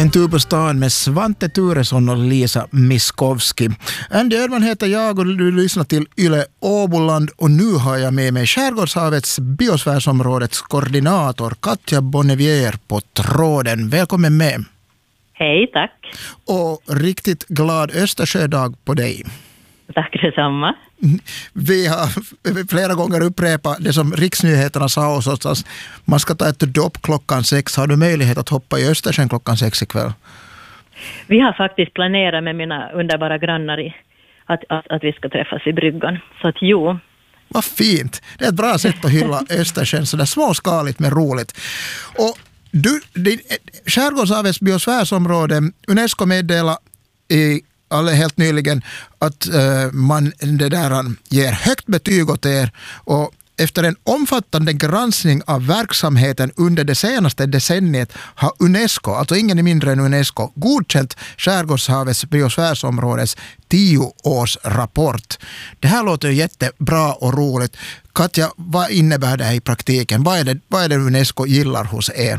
En tur på stan med Svante Turesson och Lisa Miskovski. Andy Ödman heter jag och du lyssnar till Yle Åboland och nu har jag med mig Skärgårdshavets biosfärsområdets koordinator Katja Bonnevier på tråden. Välkommen med. Hej, tack. Och riktigt glad Östersjödag på dig. Tack detsamma. Vi har flera gånger upprepat det som riksnyheterna sa oss att man ska ta ett dopp klockan 6. Har du möjlighet att hoppa i Östersjön klockan 6 ikväll? Vi har faktiskt planerat med mina underbara grannar att vi ska träffas i bryggan. Så att jo. Vad fint. Det är ett bra sätt att hylla Östersjön, så där småskaligt men roligt. Och Skärgårdshavets biosfärsområde, UNESCO meddelar helt nyligen att man ger högt betyg åt er, och efter en omfattande granskning av verksamheten under det senaste decenniet har UNESCO, alltså ingen mindre än UNESCO, godkänt Skärgårdshavets biosfärsområdes 10-årsrapport. Det här låter jättebra och roligt. Katja, vad innebär det här i praktiken? Vad är det UNESCO gillar hos er?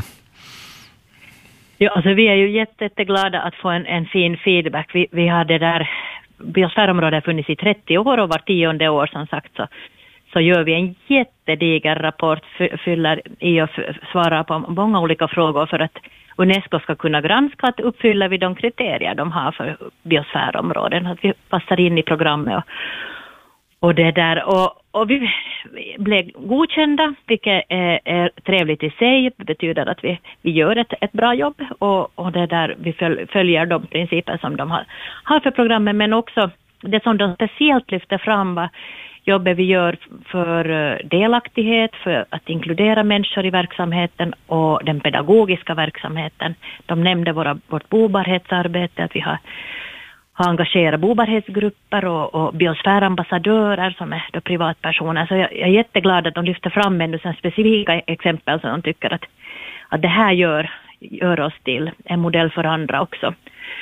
Ja, alltså vi är ju jätteglada att få en fin feedback. Vi har det där, biosfärområdet har funnits i 30 år och var 10:e år som sagt så gör vi en jättediger rapport, fyller i och svarar på många olika frågor för att UNESCO ska kunna granska att uppfyller vi de kriterier de har för biosfärområden, att vi passar in i programmet och det där. Och vi blev godkända, vilket är trevligt i sig. Det betyder att vi gör ett bra jobb och det där vi följer de principer som de har för programmet. Men också det som de speciellt lyfter fram var jobbet vi gör för delaktighet, för att inkludera människor i verksamheten och den pedagogiska verksamheten. De nämnde vårt bobarhetsarbete, att vi har engagerat bobarhetsgrupper och biosfärambassadörer som är då privatpersoner. Så jag är jätteglad att de lyfter fram ännu specifika exempel som de tycker att det här gör oss till en modell för andra också.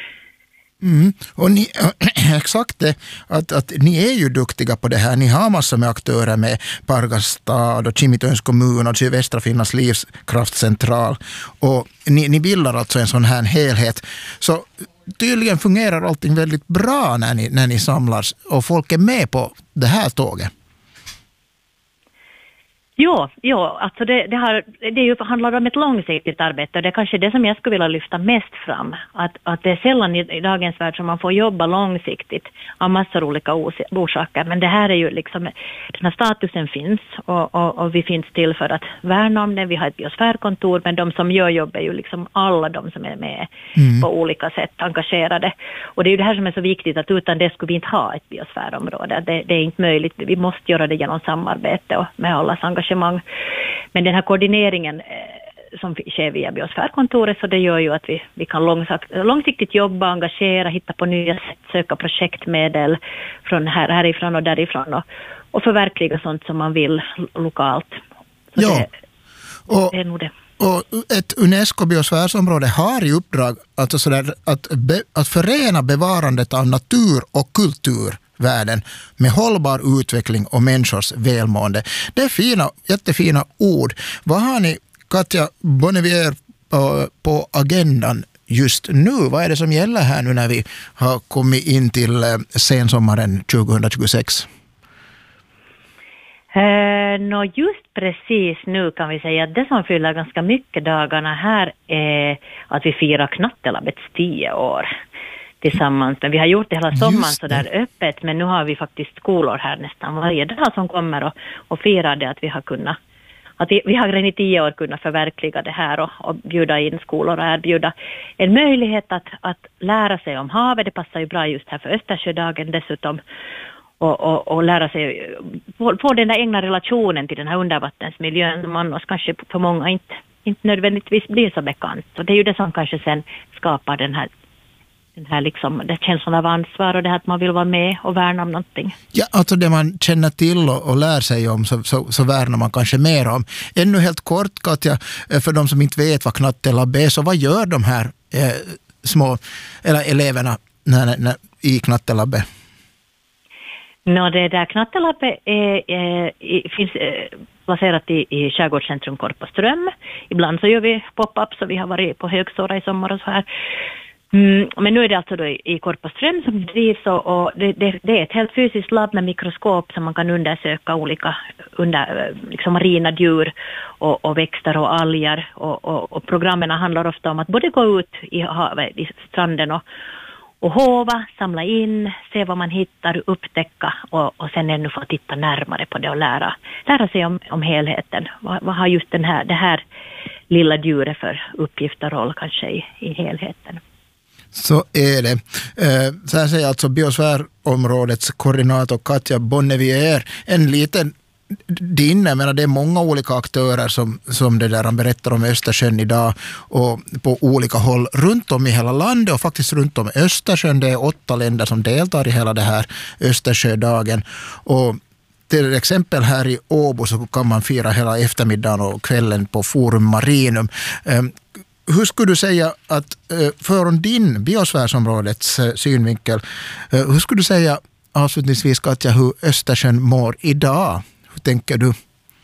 Mm. Och ni, exakt det, att ni är ju duktiga på det här. Ni har massor med aktörer med Pargastad och Kimitöns kommun och Sydvästra Finlands livskraftcentral. Och ni bildar alltså en sån här helhet. Så tydligen fungerar allting väldigt bra när ni samlas och folk är med på det här tåget. Ja, alltså det handlar om ett långsiktigt arbete, och det är kanske det som jag skulle vilja lyfta mest fram. Att det är sällan i dagens värld som man får jobba långsiktigt av massor olika orsaker. Men det här är ju liksom, den här statusen finns och vi finns till för att värna om den. Vi har ett biosfärkontor, men de som gör jobb är ju liksom alla de som är med på olika sätt engagerade. Och det är ju det här som är så viktigt, att utan det skulle vi inte ha ett biosfärområde. Det är inte möjligt. Vi måste göra det genom samarbete och med allas engagemang. Men den här koordineringen som sker via biosfärkontoret, så det gör ju att vi kan långsiktigt jobba, engagera, hitta på nya sätt, söka projektmedel från härifrån och därifrån och förverkliga sånt som man vill lokalt. Så ja, det är nog det. Och ett UNESCO-biosfärsområde har i uppdrag alltså att förena bevarandet av natur och kulturvärden med hållbar utveckling och människors välmående. Det är jättefina ord. Vad har ni, Katja Bonnevier, på agendan just nu? Vad är det som gäller här nu när vi har kommit in till sensommaren 2026? Just precis nu kan vi säga att det som fyller ganska mycket dagarna här är att vi firar Knattelabets 10 år tillsammans. Men vi har gjort det hela sommaren så där öppet, men nu har vi faktiskt skolor här nästan varje dag som kommer och firar det, att vi har kunnat, att vi har redan i 10 år kunnat förverkliga det här och bjuda in skolor och erbjuda en möjlighet att lära sig om havet. Det passar ju bra just här för Östersjödagen dessutom. Och lära sig få den där egna relationen till den här undervattensmiljön som annars kanske för många inte nödvändigtvis blir så bekant. Och det är ju det som kanske sen skapar den här liksom, det känslan av ansvar och det här att man vill vara med och värna om någonting. Ja, alltså det man känner till och lär sig om så värnar man kanske mer om. Ännu helt kort, Katja, för de som inte vet vad Knattelab är, så vad gör de här små eleverna i Knattelabet? Det där Knattelabbet finns placerat i Skärgårdscentrum Korpaström. Ibland så gör vi pop-up, så vi har varit på Högsåra i sommar och så här. Men nu är det alltså då i Korpaström som drivs, och det är ett helt fysiskt labb med mikroskop som man kan undersöka olika liksom marina djur och växter och alger, och programmen handlar ofta om att både gå ut i havet, i stranden och hova, samla in, se vad man hittar, upptäcka och sen ännu få titta närmare på det och lära sig om helheten. Vad har just det här lilla djuret för uppgift och roll kanske i helheten? Så är det. Så här säger alltså biosfärområdets koordinator Katja Bonnevier. En liten jag menar, det är många olika aktörer som det där han berättar om Östersjön idag, och på olika håll runt om i hela landet, och faktiskt runt om Östersjön. Det är 8 länder som deltar i hela det här Östersjödagen, och till exempel här i Åbo så kan man fira hela eftermiddagen och kvällen på Forum Marinum. Hur skulle du säga att från din biosfärsområdets synvinkel, hur skulle du säga avslutningsvis, Katja, hur Östersjön mår idag? Hur tänker du?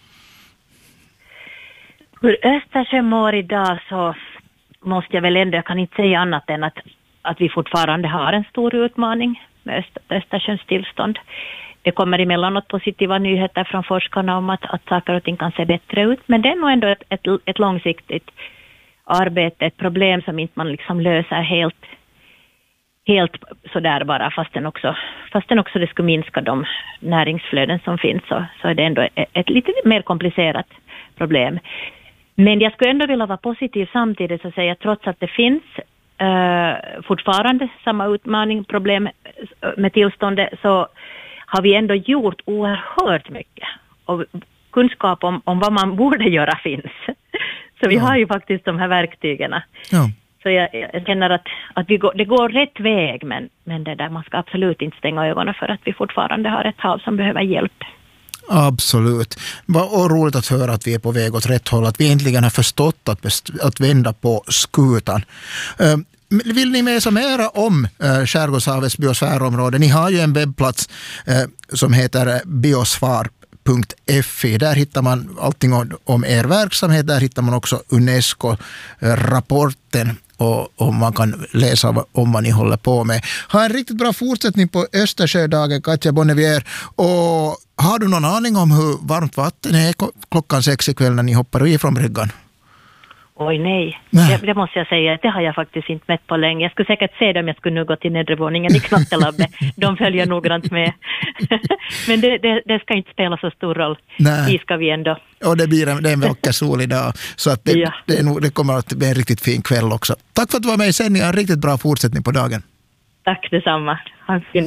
Hur Östersjön mår idag, så måste jag väl ändå, jag kan inte säga annat än att vi fortfarande har en stor utmaning med Östersjöns tillstånd. Det kommer emellanåt positiva nyheter från forskarna om att saker och ting kan se bättre ut, men det är nog ändå ett långsiktigt arbete, ett problem som inte man liksom löser helt sådär bara, fastän också det skulle minska de näringsflöden som finns, så är det ändå ett lite mer komplicerat problem. Men jag skulle ändå vilja vara positiv samtidigt och säga att trots att det finns fortfarande samma utmaning, problem med tillståndet, så har vi ändå gjort oerhört mycket, och kunskap om vad man borde göra finns. Så vi har ju faktiskt de här verktygen. Ja. Så jag känner att det går rätt väg, men det där, man ska absolut inte stänga ögonen för att vi fortfarande har ett hav som behöver hjälp. Absolut. Vad roligt att höra att vi är på väg åt rätt håll, att vi äntligen har förstått att vända på skutan. Vill ni läsa mera om Skärgårdshavets biosfärområde? Ni har ju en webbplats som heter biosfär.fi. Där hittar man allting om er verksamhet. Där hittar man också UNESCO-rapporten och man kan läsa om vad ni håller på med. Ha en riktigt bra fortsättning på Östersjödagen, Katja Bonnevier. Och har du någon aning om hur varmt vatten är klockan 6 ikväll när ni hoppar ifrån bryggan? Oj nej, det måste jag säga. Det har jag faktiskt inte mätt på länge. Jag skulle säkert se det om jag skulle nu gå till nedervåningen i Knattelabbet. De följer noggrant med. Men det ska inte spela så stor roll. Vi ska vi ändå. Och det är en vacker sol idag. Så att det kommer att bli en riktigt fin kväll också. Tack för att du var med i sändningen. En riktigt bra fortsättning på dagen. Tack detsamma. Ha en fin dag.